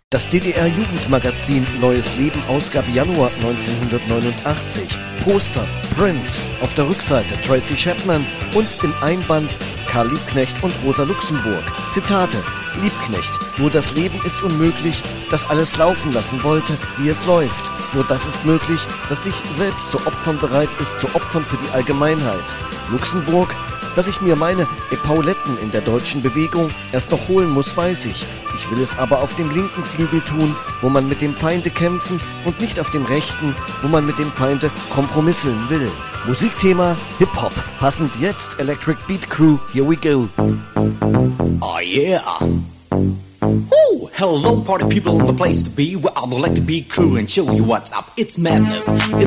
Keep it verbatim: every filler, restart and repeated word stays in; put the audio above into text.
Das D D R-Jugendmagazin Neues Leben, Ausgabe Januar neunzehnhundertneunundachtzig. Poster Prince, auf der Rückseite Tracy Chapman und im Einband Karl Liebknecht und Rosa Luxemburg. Zitate: Liebknecht: Nur das Leben ist unmöglich, das alles laufen lassen wollte, wie es läuft. Nur das ist möglich, das sich selbst zu opfern bereit ist, zu opfern für die Allgemeinheit. Luxemburg: Dass ich mir meine Epauletten in der deutschen Bewegung erst noch holen muss, weiß ich. Ich will es aber auf dem linken Flügel tun, wo man mit dem Feinde kämpfen, und nicht auf dem rechten, wo man mit dem Feinde kompromisseln will. Musikthema Hip-Hop. Passend jetzt Electric Beat Crew. Here we go. Oh yeah. Woo! Hello party people in the place to be. Well, I'd like to be cool and show you what's up. It's madness. It's